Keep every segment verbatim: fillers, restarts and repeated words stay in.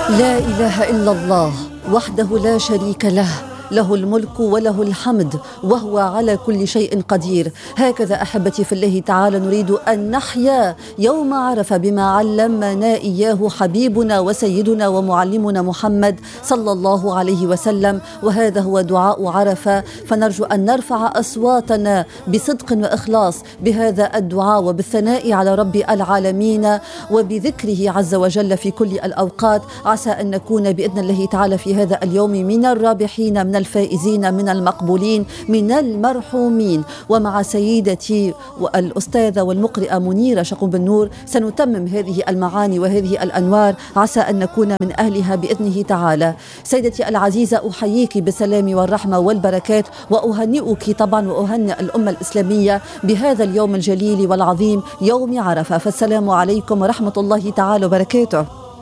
لا إله إلا الله وحده لا شريك له، له الملك وله الحمد وهو على كل شيء قدير. هكذا أحبتي في الله تعالى نريد أن نحيا يوم عرفة بما علمنا إياه حبيبنا وسيدنا ومعلمنا محمد صلى الله عليه وسلم، وهذا هو دعاء عرفة. فنرجو أن نرفع أصواتنا بصدق وإخلاص بهذا الدعاء وبالثناء على رب العالمين وبذكره عز وجل في كل الأوقات، عسى أن نكون بإذن الله تعالى في هذا اليوم من الرابحين، من الفائزين، من المقبولين، من المرحومين. ومع سيدتي والأستاذة والمقرئة منيرة شقوب النور سنتمم هذه المعاني وهذه الأنوار، عسى أن نكون من أهلها بإذنه تعالى. سيدتي العزيزة، أحييك بالسلام والرحمة والبركات، وأهنئك طبعا وأهنئ الأمة الإسلامية بهذا اليوم الجليل والعظيم يوم عرفة. فالسلام عليكم ورحمة الله تعالى وبركاته.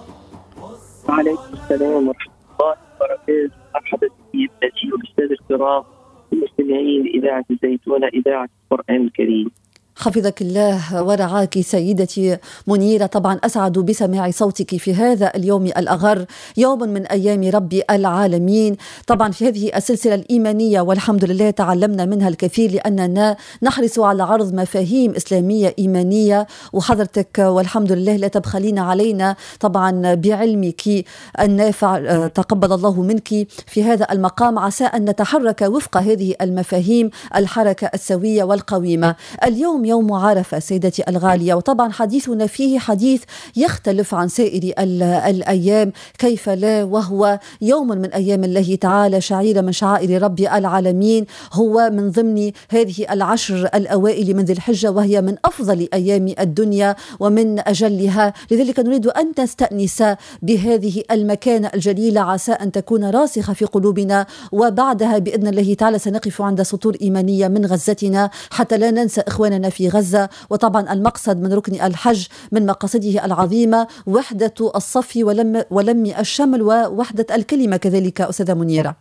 وعليكم السلام ورحمة الله وبركاته. مرحبا بك ابنتي والاستاذ الكرام المستمعين إذاعة الزيتونة، إذاعة القرآن الكريم. حفظك الله ورعاك سيدتي منيرة. طبعا أسعد بسماع صوتك في هذا اليوم الأغر، يوم من أيام رب العالمين. طبعا في هذه السلسلة الإيمانية والحمد لله تعلمنا منها الكثير، لأننا نحرص على عرض مفاهيم إسلامية إيمانية، وحضرتك والحمد لله لا تبخلين علينا طبعا بعلمك النافع، تقبل الله منك في هذا المقام، عسى أن نتحرك وفق هذه المفاهيم الحركة السوية والقويمة. اليوم يوم عرفة سيدتي الغالية، وطبعا حديثنا فيه حديث يختلف عن سائر الأيام، كيف لا، وهو يوم من أيام الله تعالى، شعيرة من شعائر رب العالمين، هو من ضمن هذه العشر الأوائل من ذي الحجة، وهي من أفضل أيام الدنيا ومن أجلها. لذلك نريد أن نستأنس بهذه المكانة الجليلة، عسى أن تكون راسخة في قلوبنا، وبعدها بإذن الله تعالى سنقف عند سطور إيمانية من غزتنا حتى لا ننسى إخواننا في غزة. وطبعا المقصد من ركن الحج من مقاصده العظيمة وحدة الصف ولم, ولم الشمل ووحدة الكلمة كذلك أستاذة منيرة.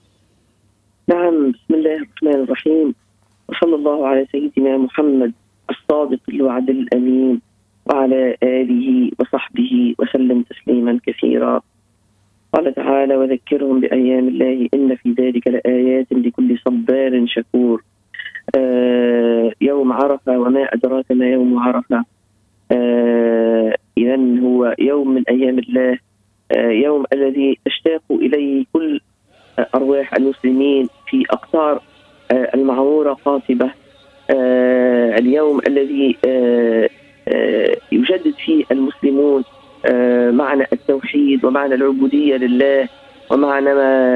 نعم، بسم الله الرحمن الرحيم، وصلى الله على سيدنا محمد الصادق الوعد الأمين وعلى آله وصحبه وسلم تسليما كثيرا. قال تعالى: وذكرهم بأيام الله إن في ذلك لآيات لكل صبار شكور. آه يوم عرفة، وما أدراك ما يوم عرفة. آه إذن هو يوم من أيام الله، آه يوم الذي تشتاق إليه كل آه أرواح المسلمين في أقطار آه المعمورة قاطبة. آه اليوم الذي آه آه يجدد فيه المسلمون آه معنى التوحيد ومعنى العبودية لله، ومعنى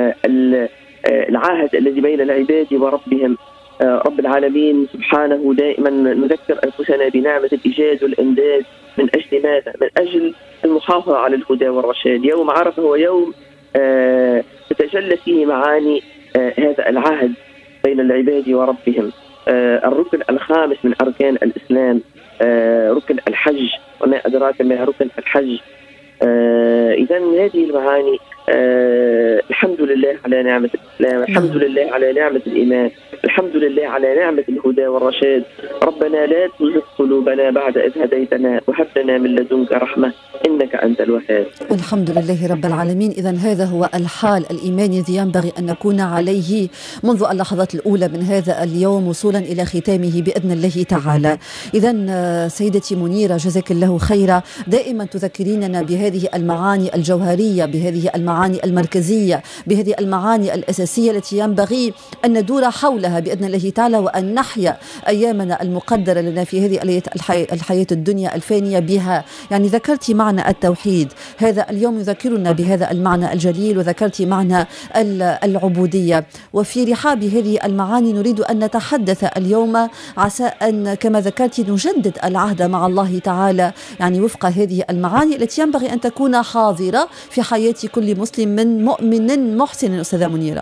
العهد الذي بين العباد وربهم. رب العالمين سبحانه دائما نذكر أنفسنا بنعمة الإيجاد والإمداد، من أجل ماذا؟ من أجل المحافظة على الهدى والرشاد. يوم عرفة هو يوم آه تتجلى فيه معاني آه هذا العهد بين العباد وربهم. آه الركن الخامس من أركان الإسلام، آه ركن الحج، وما أدراك ما ركن الحج. آه إذن هذه المعاني، آه الحمد لله على نعمة الإسلام، الحمد لله على نعمة الإيمان، الحمد لله على نعمة الهدى والرشاد. ربنا لا تزغ قلوبنا بعد إذ هديتنا وهب لنا من لدنك رحمة إنك أنت الوهاب. الحمد لله رب العالمين. إذن هذا هو الحال الإيماني الذي ينبغي أن نكون عليه منذ اللحظات الأولى من هذا اليوم وصولا إلى ختامه بإذن الله تعالى. إذن سيدتي منيرة جزاك الله خيرا، دائما تذكريننا بهذه المعاني الجوهرية، بهذه المعاني المركزية، بهذه المعاني الأساسية التي ينبغي أن ندور حولها بإذن الله تعالى، وأن نحيا أيامنا المقدرة لنا في هذه الحياة الدنيا الفانية بها. يعني ذكرتي معنى التوحيد، هذا اليوم يذكرنا بهذا المعنى الجليل، وذكرتي معنى العبودية. وفي رحاب هذه المعاني نريد أن نتحدث اليوم، عسى أن كما ذكرتي نجدد العهد مع الله تعالى، يعني وفق هذه المعاني التي ينبغي أن تكون حاضرة في حياة كل مسلم من مؤمن محسن. أستاذة منيرة،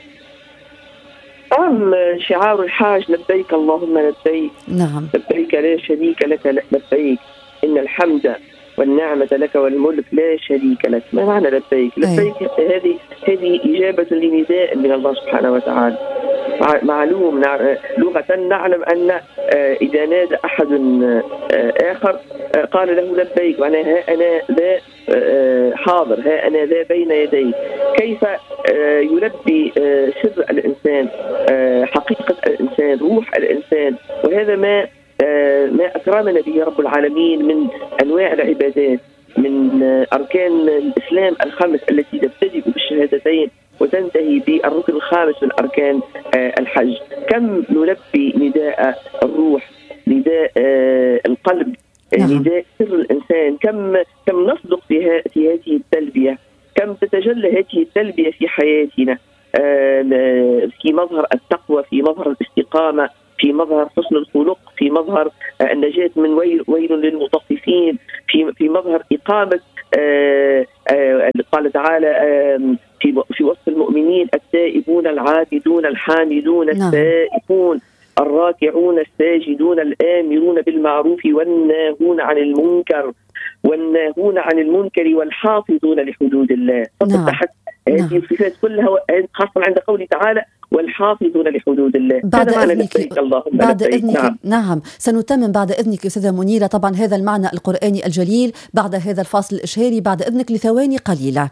نعم، شعار الحاج لبيك اللهم لبيك. نعم، لبيك لا شريك لك لبيك إن الحمد والنعمة لك والملك لا شريك لك. ما معنى لبيك؟ لبيك هذه هذه إجابة لنداء من الله سبحانه وتعالى. معلوم لغة نعلم أن إذا نادى أحد آخر قال له لبيك، معناها أنا ذا حاضر، ها أنا ذا بين يديك. كيف يلبي سر الإنسان، حقيقة الإنسان، روح الإنسان. وهذا ما ما أكرمنا به رب العالمين من أنواع العبادات، من أركان الإسلام الخمس التي تبتدئ بالشهادتين وتنتهي بالركن الخامس من أركان الحج. كم نلبي نداء الروح، نداء القلب، نعم. نداء سر الإنسان. كم كم نصدق في في هذه التلبية، كم تتجلى هذه التلبية في حياتنا، في مظهر التقوى، في مظهر الاستقامة، في مظهر حسن الخلق، في مظهر النجاة من ويل, ويل للمطففين، في في مظهر إقامة آآ آآ قال تعالى في في وصف المؤمنين: التائبون العابدون الحامدون السائحون الراكعون الساجدون الآمرون بالمعروف والناهون عن المنكر والناهون عن المنكر والحافظون لحدود الله. فتحت هذه الصفات كلها خاصة عند قوله تعالى: والحافظون لحدود الله. بعد إذنك بعد لبيك. إذنك نعم. نعم سنتمم بعد إذنك أستاذة منيرة طبعا هذا المعنى القرآني الجليل بعد هذا الفاصل الإشهاري. بعد إذنك لثواني قليلة.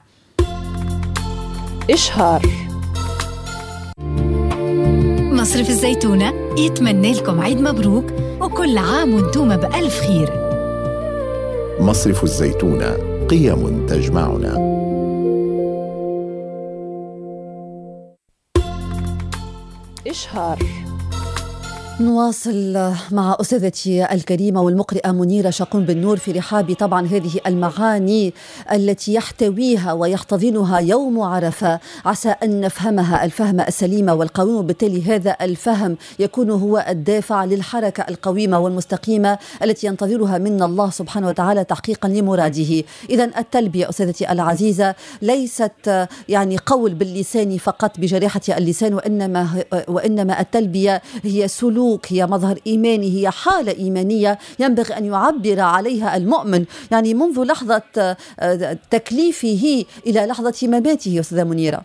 إشهار. مصرف الزيتونة يتمنى لكم عيد مبروك وكل عام وانتم بألف خير. مصرف الزيتونة، قيم تجمعنا. إشهار. نواصل مع أستاذتي الكريمة والمقرئة منيرة شاقون بن نور في رحاب طبعا هذه المعاني التي يحتويها ويحتضنها يوم عرفة، عسى أن نفهمها الفهم السليم والقويم، وبالتالي هذا الفهم يكون هو الدافع للحركة القويمة والمستقيمة التي ينتظرها منا الله سبحانه وتعالى تحقيقا لمراده. إذن التلبية أستاذتي العزيزة ليست يعني قول باللسان فقط بجراحة اللسان، وإنما وإنما التلبية هي سلوك، هي مظهر إيماني، هي حالة إيمانية ينبغي أن يعبر عليها المؤمن يعني منذ لحظة تكليفه إلى لحظة مماته. أستاذة منيرة.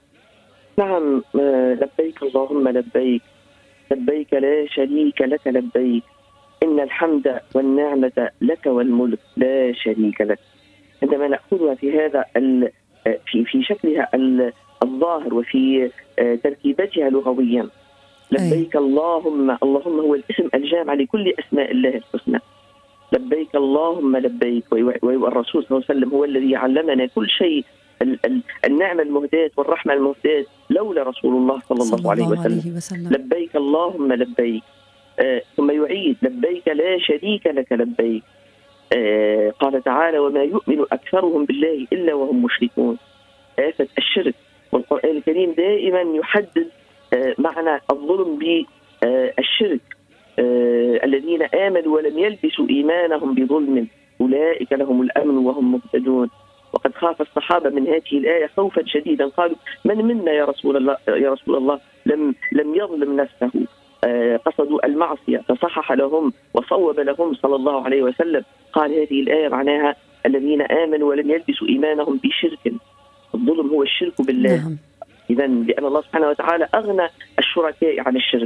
نعم. لبيك اللهم لبيك، لبيك لا شريك لك لبيك، إن الحمد والنعمة لك والملك لا شريك لك. عندما نأخذها في هذا في في شكلها الظاهر وفي تركيبتها لغويا، لبيك اللهم، اللهم هو الاسم الجامع لكل أسماء الله الحسنى. لبيك اللهم لبيك. والرسول صلى الله عليه وسلم هو الذي علمنا كل شيء، النعمة المهداة والرحمة المهداة لولا رسول الله صلى الله, صلى الله عليه, وسلم. عليه وسلم. لبيك اللهم لبيك. آه ثم يعيد: لبيك لا شريك لك لبيك. آه قال تعالى: وما يؤمن أكثرهم بالله إلا وهم مشركون. آفة الشرك. والقرآن الكريم دائما يحدد آه معنى الظلم بالشرك. آه الذين آمنوا ولم يلبسوا إيمانهم بظلم أولئك لهم الأمن وهم مهتدون. وقد خاف الصحابة من هذه الآية خوفا شديدا، قالوا: من منا يا رسول الله يا رسول الله لم لم يظلم نفسه. آه قصدوا المعصية، فصحح لهم وصوب لهم صلى الله عليه وسلم. قال: هذه الآية معناها الذين آمنوا ولم يلبسوا إيمانهم بشرك. الظلم هو الشرك بالله. نعم. إذن لأن الله سبحانه وتعالى أغنى الشركاء عن الشرك.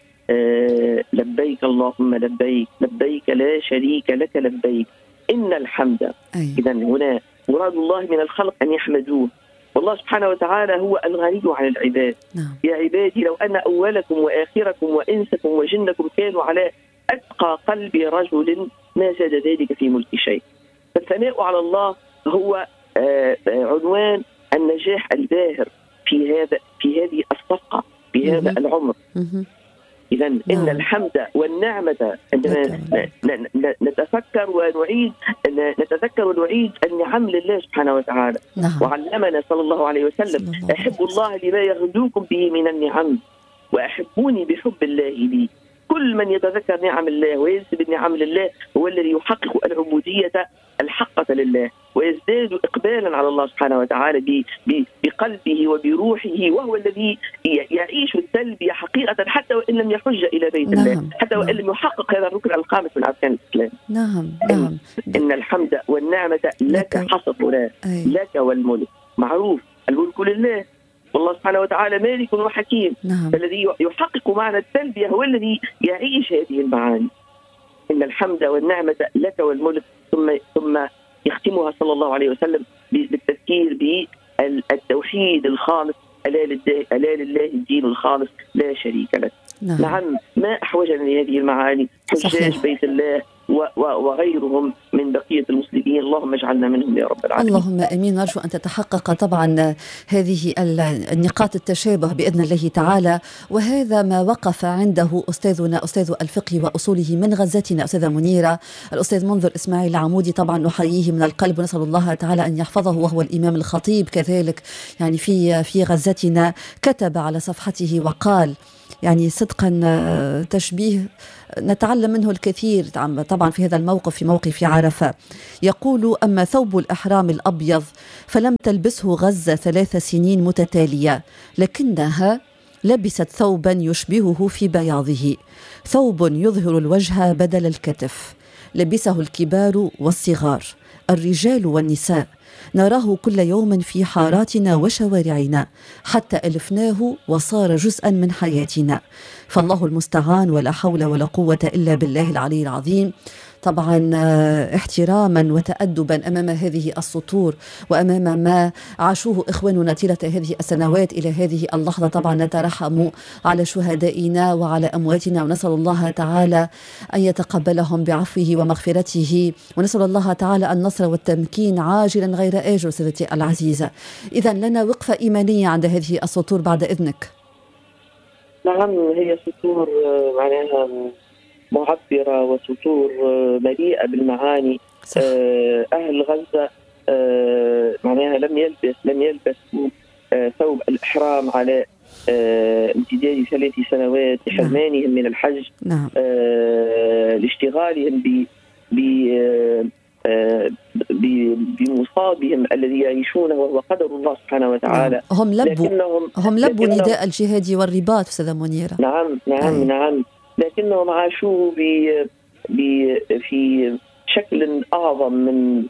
آه لبيك اللهم لبيك، لبيك لا شريك لك لبيك، إن الحمد. إذن هنا مراد الله من الخلق أن يحمدوه، والله سبحانه وتعالى هو الغني عن العباد. نعم. يا عبادي لو أن أولكم وآخركم وإنسكم وجنكم كانوا على أتقى قلب رجل ما زاد ذلك في ملك شيء. فالثناء على الله هو آه عنوان النجاح الباهر في هذا في هذه الصفقة في هذا العمر. إذن إن الحمد والنعمة عندما نتفكر ونعيد نتذكر ونعيد النعم لله سبحانه وتعالى. نعم. وعلمنا صلى الله عليه وسلم: أحب الله لما يغدوكم به من النعم وأحبوني بحب الله لي. كل من يتذكر نعم الله وينسب النعم لله هو الذي يحقق العبودية الحقة لله ويزداد إقبالا على الله سبحانه وتعالى بقلبه وبروحه، وهو الذي يعيش التلبية حقيقة حتى وإن لم يحج إلى بيت الله. نعم. حتى وإن لم يحقق هذا الركن الخامس من أركان الإسلام. نعم نعم. إن الحمد والنعمة لك حصر لك والملك. معروف الملك لله، والله سبحانه وتعالى مالك وحكيم. نعم. الذي يحقق معنى التلبية هو الذي يعيش هذه المعاني. إن الحمد والنعمة لك والملك. ثم ثم يختمها صلى الله عليه وسلم بالتذكير بالتوحيد الخالص، ألا لله الدين الخالص لا شريك له. نعم, نعم ما أحوجنا لهذه المعاني حجاج بيت الله وغيرهم من بقية المسلمين، اللهم اجعلنا منهم يا رب العالمين. اللهم امين. نرجو ان تتحقق طبعا هذه النقاط التشابه باذن الله تعالى، وهذا ما وقف عنده استاذنا استاذ الفقه واصوله من غزتنا استاذه منيره الاستاذ منذر اسماعيل العمودي. طبعا نحييه من القلب ونسال الله تعالى ان يحفظه، وهو الامام الخطيب كذلك يعني في في غزتنا. كتب على صفحته وقال يعني صدقا تشبيه نتعلم منه الكثير طبعا في هذا الموقف، في موقف عرفة. يقول: أما ثوب الإحرام الأبيض فلم تلبسه غزة ثلاث سنين متتالية، لكنها لبست ثوبا يشبهه في بياضه، ثوب يظهر الوجه بدل الكتف، لبسه الكبار والصغار، الرجال والنساء، نراه كل يوم في حاراتنا وشوارعنا حتى ألفناه وصار جزءا من حياتنا، فالله المستعان ولا حول ولا قوة إلا بالله العلي العظيم. طبعا احتراما وتأدبا أمام هذه السطور وأمام ما عاشوه إخواننا طيلة هذه السنوات إلى هذه اللحظة. طبعا نترحم على شهدائنا وعلى أمواتنا، ونسأل الله تعالى أن يتقبلهم بعفوه ومغفرته، ونسأل الله تعالى النصر والتمكين عاجلا غير آجل. سيدتي العزيزة، إذا لنا وقفة إيمانية عند هذه السطور بعد إذنك. نعم، هي سطور معناها معبرة وسطور مليئة بالمعاني. صح. أهل غزة معناها لم يلبس لم يلبسوا ثوب الإحرام على امتداد ثلاث سنوات لحرمانهم نعم. من الحج. نعم. لاشتغالهم ب بمصابهم الذي يعيشونه وهو قدر الله سبحانه وتعالى. نعم. هم لبوا هم لبوا نداء الجهاد والرباط أستاذة منيرة. نعم نعم أي. نعم، لكنهم عاشوه في شكل أعظم من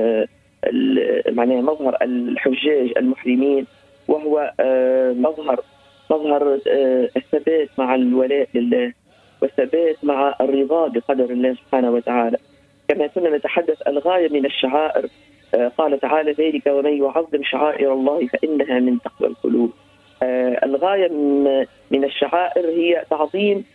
معناه مظهر الحجاج المحرمين، وهو مظهر مظهر الثبات مع الولاء لله والثبات مع الرضا بقدر الله سبحانه وتعالى. كما كنا نتحدث الغاية من الشعائر، قال تعالى: ذلك ومن يعظم شعائر الله فإنها من تقوى القلوب. الغاية من الشعائر هي تعظيم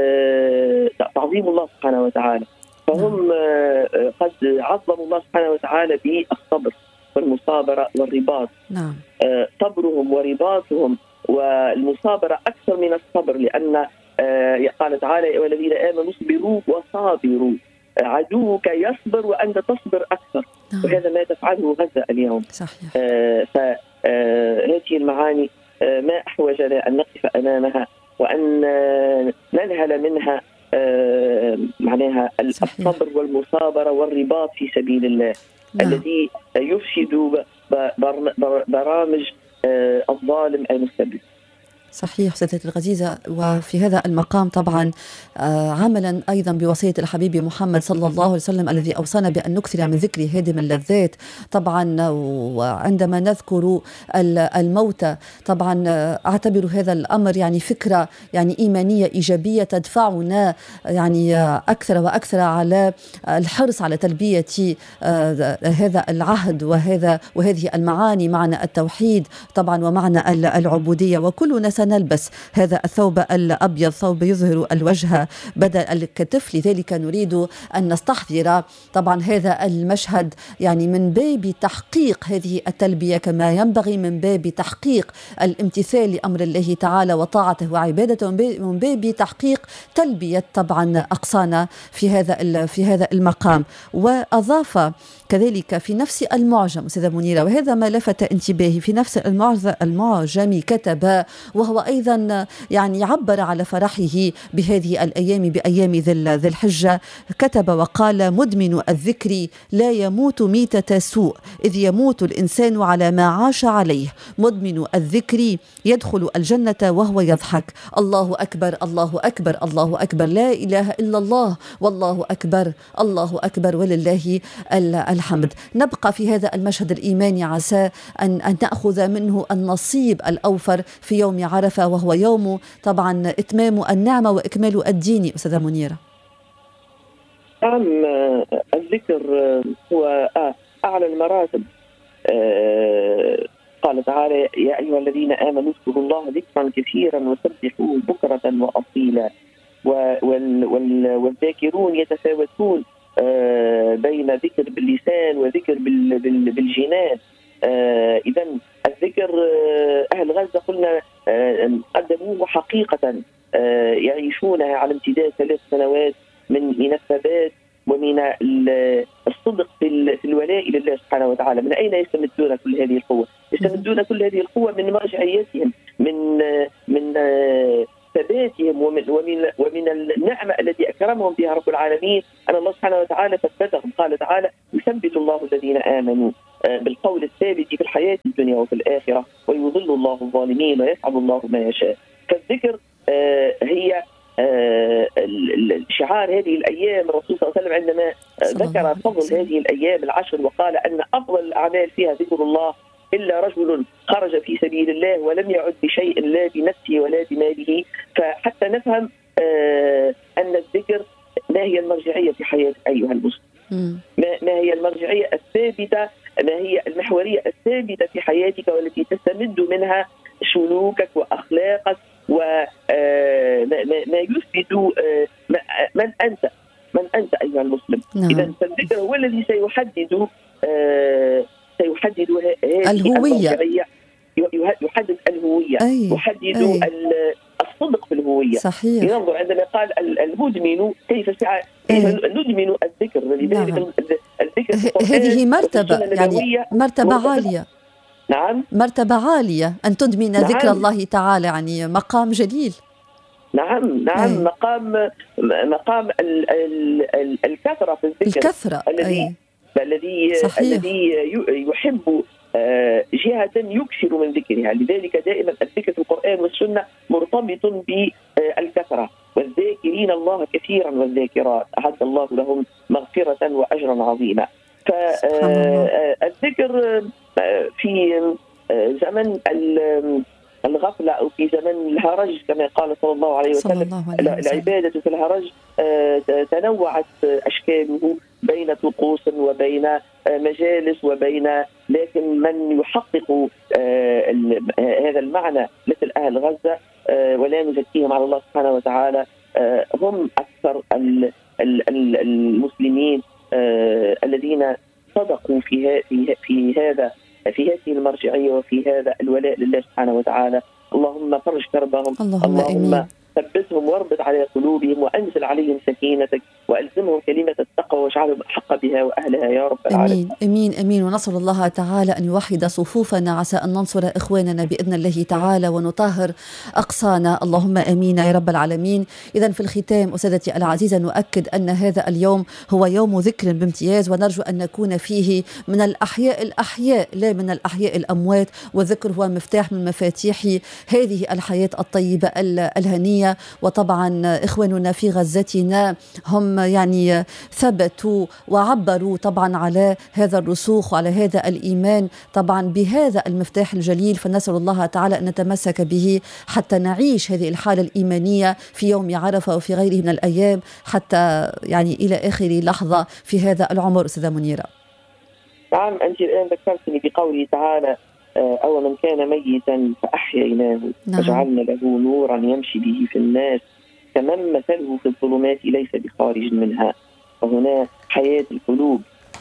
تعظيم الله سبحانه وتعالى، فهم قد عظموا الله سبحانه وتعالى بالصبر والمصابرة والرباط. نعم. صبرهم ورباطهم والمصابرة أكثر من الصبر، لأن قال تعالى: والذين آمنوا اصبروا وصابروا، عدوك يصبر وأنت تصبر أكثر. نعم. وهذا ما تفعله غزة اليوم. صحيح. فهذه المعاني ما أحوجنا أن نقف أمامها وأن ننهل منها معناها الصبر والمصابرة والرباط في سبيل الله. نعم. الذي يفسد برامج الظالم المستبد. صحيح سيدتي العزيزة. وفي هذا المقام طبعا عملا أيضا بوصية الحبيب محمد صلى الله عليه وسلم الذي أوصانا بأن نكثر من ذكر هادم اللذات. طبعا وعندما نذكر الموتى طبعا أعتبر هذا الأمر يعني فكرة يعني إيمانية إيجابية تدفعنا يعني أكثر وأكثر على الحرص على تلبية هذا العهد وهذا وهذه المعاني، معنى التوحيد طبعا ومعنى العبودية. وكلنا نلبس هذا الثوب الأبيض، ثوب يظهر الوجه بدل الكتف، لذلك نريد أن نستحضر طبعا هذا المشهد يعني من باب تحقيق هذه التلبية كما ينبغي، من باب تحقيق الامتثال لأمر الله تعالى وطاعته وعبادته، من باب تحقيق تلبية طبعا أقصانا في هذا في هذا المقام. وأضاف كذلك في نفس المعجم أستاذة منيرة، وهذا ما لفت انتباهي، في نفس المعجم كتب وهو أيضا يعني عبر على فرحه بهذه الأيام بأيام ذي الحجة، كتب وقال: مدمن الذكر لا يموت ميتة سوء، إذ يموت الإنسان على ما عاش عليه. مدمن الذكر يدخل الجنة وهو يضحك. الله أكبر الله أكبر الله أكبر، لا إله إلا الله والله أكبر الله أكبر ولله الحمد. نبقى في هذا المشهد الإيماني، عسى أن, أن نأخذ منه النصيب الأوفر في يوم عرفة، وهو يوم طبعا إتمام النعمة وإكمال الدين. أستاذة منيرة. نعم، الذكر هو أعلى المراتب. آه قال تعالى: يا أيها الذين آمنوا اذكروا الله ذكرا كثيرا وسبحوه بكرة وأصيلا. والذاكرون يتفاوتون آه بين ذكر باللسان وذكر بالجنان. آه إذا الذكر آه أهل غزة قلنا آه قدموه حقيقة آه يعيشونها على امتداد ثلاث سنوات من من الثبات ومن الصدق في الولاء لله سبحانه وتعالى. من أين يستمدون كل هذه القوة؟ يستمدون كل هذه القوة من مرجعيتهم، من من ثباتهم، ومن ومن ومن النعمة التي أكرمهم بها رب العالمين، أن الله سبحانه وتعالى ثبتهم. قال تعالى: يثبت الله الذين آمنوا بالقول الثابت في الحياة الدنيا وفي الآخرة ويضل الله الظالمين ويفعل الله ما يشاء. فالذكر هي شعار هذه الأيام. الرسول صلى الله عليه وسلم عندما ذكر فضل هذه الأيام العشر وقال أن أفضل الأعمال فيها ذكر الله، إلا رجل خرج في سبيل الله ولم يعد بشيء لا بنفسه ولا بماله. فحتى نفهم أن الذكر ما هي المرجعية في حياة أيها المسلم، ما هي المرجعية الثابتة، ما هي المحورية الثابتة في حياتك والتي تستمد منها سلوكك وأخلاقك وما يثبت من أنت من أنت أيها المسلم. نعم. إذا فالذكر هو الذي سيحدد سيحدد هذه الهوية، يحدد الهوية، أي. يحدد أي. الصدق في الهوية. صحيح. ينظر عندما قال المدمن كيف سعى ندمن الذكر. نعم. الذكر هذه مرتبة، يعني مرتبة عالية. نعم، مرتبة عالية أن تدمن نعم. ذكر الله تعالى، يعني مقام جليل. نعم نعم أي. مقام مقام ال ال ال الكثرة في الذكر، الكثرة الذي الذي الذي يحب جهة يكثر من ذكرها. لذلك دائما الذكر في القرآن والسنة مرتبط بالكثرة. والذاكرين الله كثيرا والذاكرات أعد الله لهم مغفرة وأجرا عظيما. فالذكر في زمن الغفلة أو في زمن الهرج كما قال صلى الله عليه وسلم، العبادة في الهرج تنوعت أشكاله بين طقوس وبين مجالس وبين، لكن من يحقق هذا المعنى مثل أهل غزة ولا نزكيهم على الله سبحانه وتعالى هم أكثر المسلمين الذين صدقوا في في هذا في هذه المرجعية وفي هذا الولاء لله سبحانه وتعالى. اللهم فرج كربهم، اللهم, اللهم ثبتهم واربط على قلوبهم وأنزل عليهم سكينتك وألزمهم كلمة التقوى واجعلهم أحق بها وأهلها يا رب العالمين. أمين أمين أمين. ونسأل الله تعالى أن يوحد صفوفنا، عسى أن ننصر إخواننا بإذن الله تعالى ونطهر أقصانا، اللهم أمين يا رب العالمين. إذن في الختام أستاذتي العزيزة نؤكد أن هذا اليوم هو يوم ذكر بامتياز، ونرجو أن نكون فيه من الأحياء الأحياء لا من الأحياء الأموات، والذكر هو مفتاح من مفاتيح هذه الحياة الطيبة الهنية. وطبعا إخواننا في غزتنا هم يعني ثبتوا وعبروا طبعا على هذا الرسوخ وعلى هذا الإيمان طبعا بهذا المفتاح الجليل، فنسأل الله تعالى أن نتمسك به حتى نعيش هذه الحالة الإيمانية في يوم عرفة وفي غيره من الأيام حتى يعني إلى آخر لحظة في هذا العمر. أستاذة منيرة. نعم، أنت الآن ذكرتني بقوله تعالى: أو من كان ميتا فأحييناه نعم. وجعلنا له نورا يمشي به في الناس كمن مثله في الظلمات ليس بخارج منها. وهنا حياة القلوب.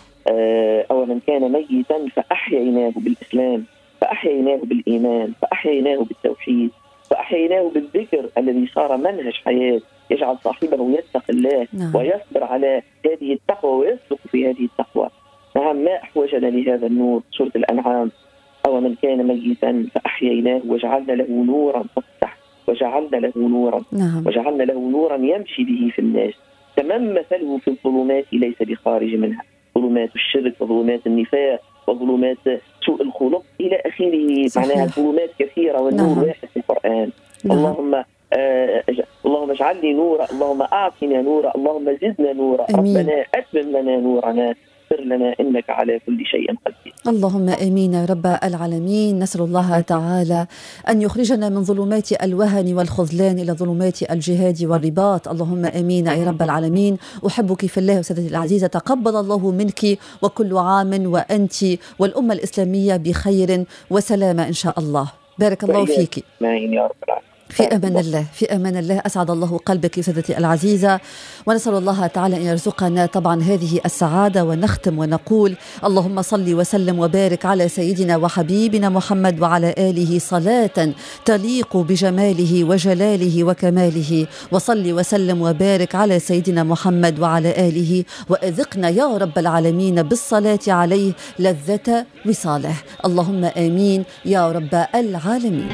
أو من كان ميتا فأحييناه بالإسلام، فأحييناه بالإيمان، فأحييناه بالتوحيد، فأحييناه بالذكر الذي صار منهج حياة يجعل صاحبه يتقي الله نعم. ويصبر على هذه التقوى ويصدق في هذه التقوى. نعم، ما أحوجنا لهذا النور. سورة الأنعام: أو من كان ميتا فأحييناه وجعلنا له نورا فتح وجعلنا له نورا نعم. وجعلنا له نورا يمشي به في الناس كمن مثله في الظلمات ليس بخارج منها. ظلمات الشرك وظلمات النفاق وظلمات سوء الخلق إلى آخره. معناها ظلمات كثيرة والنور نعم. واحد في القرآن. نعم. اللهم آه اللهم اجعل لي نورا، اللهم أعطنا نورا، اللهم زدنا نورا. أمين. ربنا أتمم لنا نورنا، اغفر لنا إنك على كل شيء قدير. اللهم آمين يا رب العالمين. نسأل الله تعالى أن يخرجنا من ظلمات الوهن والخذلان إلى ظلمات الجهاد والرباط. اللهم آمين يا رب العالمين. أحبك في الله وسيدتي العزيزة، تقبل الله منك وكل عام وأنت والأمة الإسلامية بخير وسلامة إن شاء الله. بارك الله فيك. آمين يا رب العالمين. في أمان الله، في أمان الله. أسعد الله قلبك سيدتي العزيزة، ونسأل الله تعالى أن يرزقنا طبعا هذه السعادة. ونختم ونقول اللهم صل وسلم وبارك على سيدنا وحبيبنا محمد وعلى آله صلاة تليق بجماله وجلاله وكماله. وصل وسلم وبارك على سيدنا محمد وعلى آله، وأذقنا يا رب العالمين بالصلاة عليه لذة وصاله. اللهم آمين يا رب العالمين.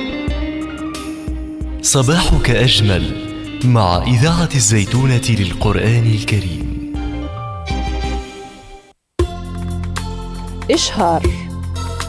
صباحك أجمل مع إذاعة الزيتونة للقرآن الكريم. إشهار.